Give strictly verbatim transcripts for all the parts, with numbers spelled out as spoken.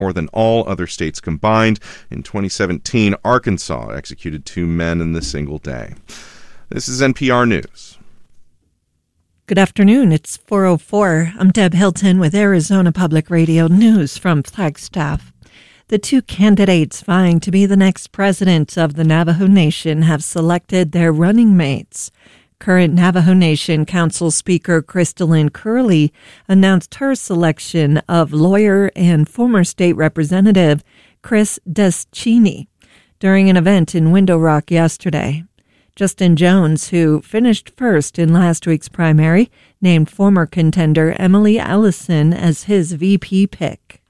more than all other states combined. In twenty seventeen, Arkansas executed two men in a single day. This is N P R News. Good afternoon. It's four oh four. I'm Deb Hilton with Arizona Public Radio News from Flagstaff. The two candidates vying to be the next president of the Navajo Nation have selected their running mates. Current Navajo Nation Council Speaker Crystalline Curley announced her selection of lawyer and former state representative Chris Deschini during an event in Window Rock yesterday. Justin Jones, who finished first in last week's primary, named former contender Emily Ellison as his V P pick.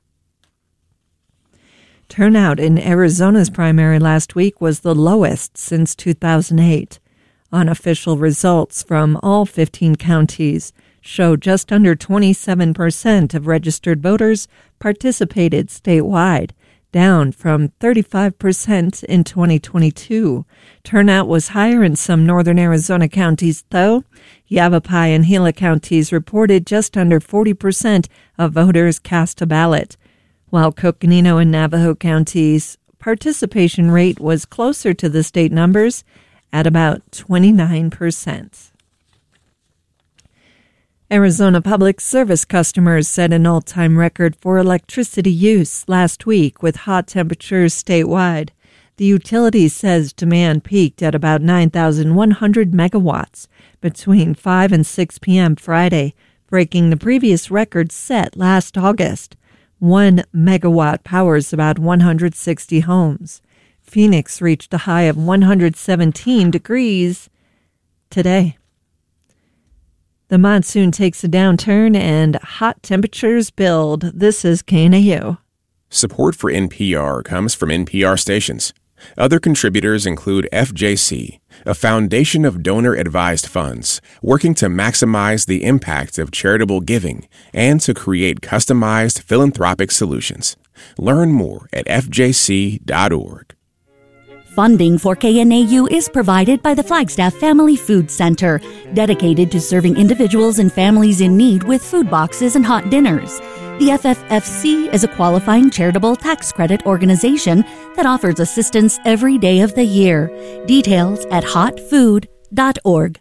Turnout in Arizona's primary last week was the lowest since two thousand eight. Unofficial results from all fifteen counties show just under twenty-seven percent of registered voters participated statewide, down from thirty-five percent in twenty twenty-two. Turnout was higher in some northern Arizona counties, though. Yavapai and Gila counties reported just under forty percent of voters cast a ballot, while Coconino and Navajo counties' participation rate was closer to the state numbers at about twenty-nine percent. Arizona Public Service customers set an all-time record for electricity use last week with hot temperatures statewide. The utility says demand peaked at about nine thousand one hundred megawatts between five and six p.m. Friday, breaking the previous record set last August. One megawatt powers about one hundred sixty homes. Phoenix reached a high of one hundred seventeen degrees today. The monsoon takes a downturn and hot temperatures build. This is K N A U. Support for N P R comes from N P R stations. Other contributors include F J C, a foundation of donor-advised funds working to maximize the impact of charitable giving and to create customized philanthropic solutions. Learn more at f j c dot org. Funding for K N A U is provided by the Flagstaff Family Food Center, dedicated to serving individuals and families in need with food boxes and hot dinners. The F F F C is a qualifying charitable tax credit organization that offers assistance every day of the year. Details at hot food dot org.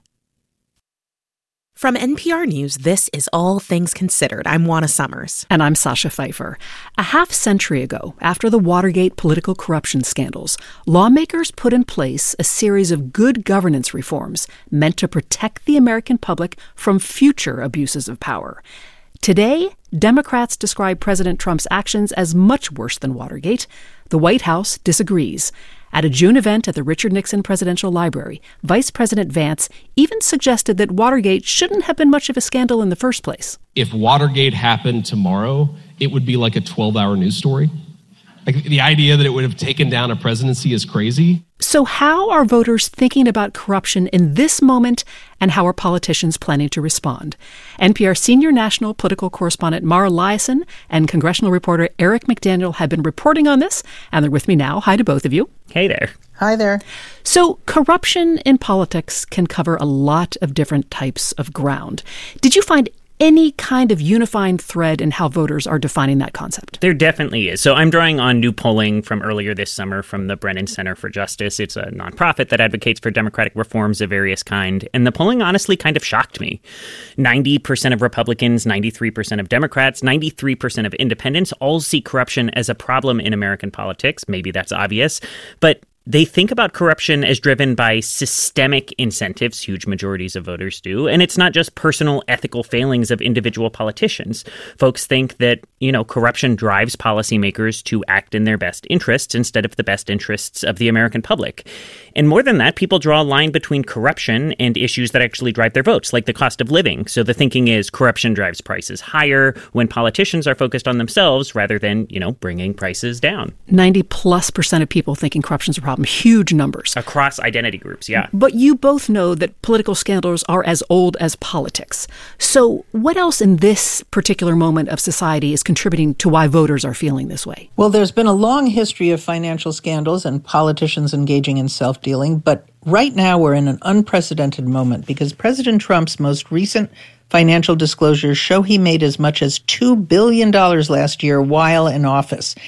From N P R News, this is All Things Considered. I'm Juana Summers. And I'm Sasha Pfeiffer. A half century ago, after the Watergate political corruption scandals, lawmakers put in place a series of good governance reforms meant to protect the American public from future abuses of power. Today, Democrats describe President Trump's actions as much worse than Watergate. The White House disagrees. At a June event at the Richard Nixon Presidential Library, Vice President Vance even suggested that Watergate shouldn't have been much of a scandal in the first place. If Watergate happened tomorrow, it would be like a twelve-hour news story. Like, the idea that it would have taken down a presidency is crazy. So how are voters thinking about corruption in this moment, and how are politicians planning to respond? N P R senior national political correspondent Mara Liasson and congressional reporter Eric McDaniel have been reporting on this, and they're with me now. Hi to both of you. Hey there. Hi there. So corruption in politics can cover a lot of different types of ground. Did you find any kind of unifying thread in how voters are defining that concept? There definitely is. So I'm drawing on new polling from earlier this summer from the Brennan Center for Justice. It's a nonprofit that advocates for democratic reforms of various kind. And the polling honestly kind of shocked me. ninety percent of Republicans, ninety-three percent of Democrats, ninety-three percent of independents all see corruption as a problem in American politics. Maybe that's obvious. But they think about corruption as driven by systemic incentives, huge majorities of voters do, and it's not just personal ethical failings of individual politicians. Folks think that, you know, corruption drives policymakers to act in their best interests instead of the best interests of the American public. And more than that, people draw a line between corruption and issues that actually drive their votes, like the cost of living. So the thinking is corruption drives prices higher when politicians are focused on themselves rather than, you know, bringing prices down. ninety plus percent of people thinking corruption's a problem. Huge numbers. Across identity groups, yeah. But you both know that political scandals are as old as politics. So what else in this particular moment of society is contributing to why voters are feeling this way? Well, there's been a long history of financial scandals and politicians engaging in self-dealing, but right now we're in an unprecedented moment because President Trump's most recent financial disclosures show he made as much as two billion dollars last year while in office.